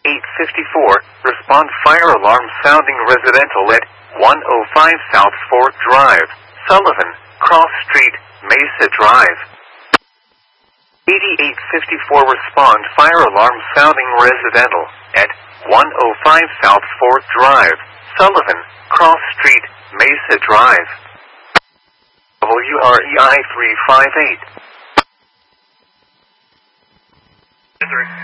8854, respond fire alarm sounding residential at 105 South Fort Drive, Sullivan, Cross Street, Mesa Drive. 8854, respond fire alarm sounding residential at 105 South Fort Drive, Sullivan, Cross Street, Mesa Drive. WREI 358.